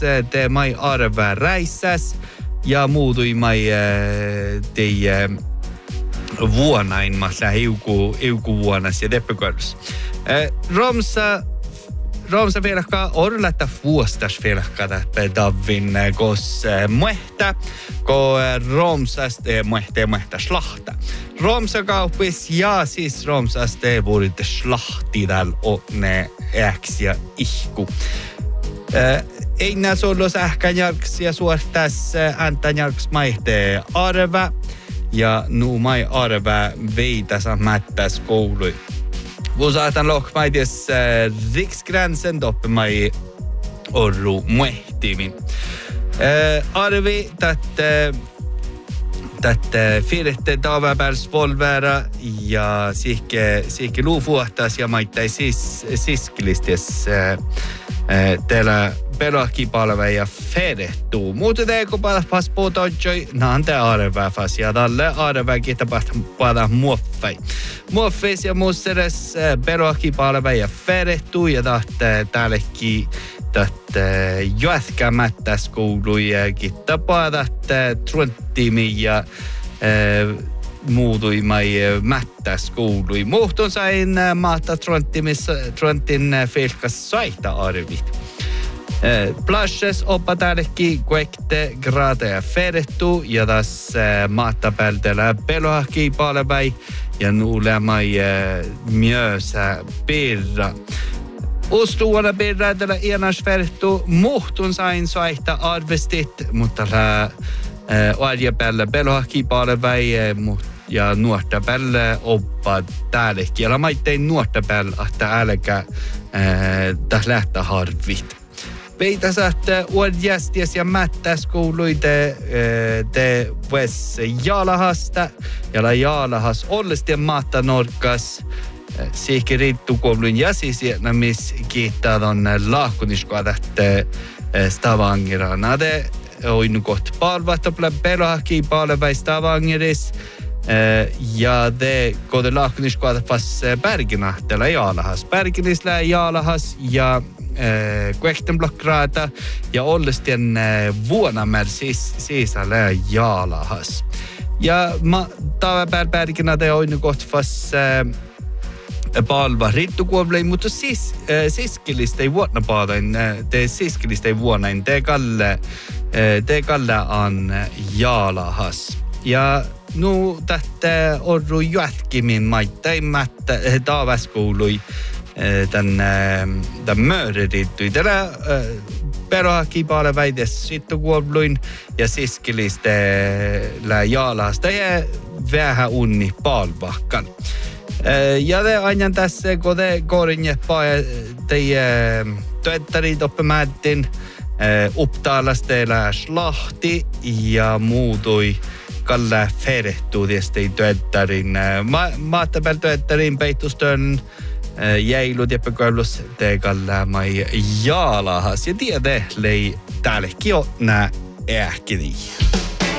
te mai arvää räissäs ja muutui mai teie vuonain mahla iuku vuonas ja teppekorus. Romsa velkaa orletta vuostas velkaa davin kos muehtä, ko romsaste muehtä slahta. Romsa kaupis ja siis romsaste vuodet slahti täl ne äks ja ihku. Ei nää sollos ähkän jarks ja suortas äntän jarks maihte arva ja nu mai arva veitäs mättäs koului. Vuosaatan lohmaides riksgränsen doppe mai orru muehtimin. Arvi tätä firette tavapärs volvera ja sikke luufuhtas ja maittai siskilistes teillä pelakipalve ja ferettuu. Muuta teeko pas puhutojoi, nante arvefas ja tälle arvekin tapahtuu muoffei. Muoffeis ja muusseres pelakipalve ja ferettuu ja täällekin jätkämättäs koulujakin tapahtuu truntimi ja muutui mai mättäs koului. Muhtun sain maata truntin filkas saita arvit. Plashes oppa täällekin kuekte gradeja ferettu ja taas maata päältellä pelohaki palvei ja nuule mai myösä pirra. Ustuana pirra tällä ienas ferettu muhtun sain saita arvestit, mutta arja päällä pelohaki palvei ja nuorta päällä oppa täällekin. Ja maittein nuorta päällä, että älkä tässä lähtää harvit. Peitä saatte uudjästiäs ja mättäs kouluite te ves Jaalahasta. Ja Jaalahas ollestien maata norkas. Siikki riittu koulun jäsisienä, missä kiittää on laakuniskoadat Stavangirana. Te on kohta palvatopla pelohaki palvei Stavangiris. Ja te kohta laakuniskoadat pas Berginahtela Jaalahas. Berginisla Jaalahas ja kuektenblokkraata ja ollestien vuonamer sisällä Jaalahas. Ja tavapäärpäärikänä te on kohta pas palva rittukuovlei, mutta siskilistä ei vuonna paadain, te siskilistä ei vuonain, te kalle on Jaalahas. Ja nu tätä orru jätkimin maittain mättä taavaskoului tämän mööriittyi. Tällä perohaki paljon väites sittukuovluin ja siskilistä Jaalahasta ja vähän unni palvahkan. Ja te aina tässä, kun te korinjepaa teie työttärit oppimäättin Upptalasta slahti ja muutui kalla ferehtuu tietysti työttärin. Maattapäällä työttärin peittustön jäilut ja pekoilus te kalla mai Jaalahas. Ja tiedä lei täällekin on nää ähkini.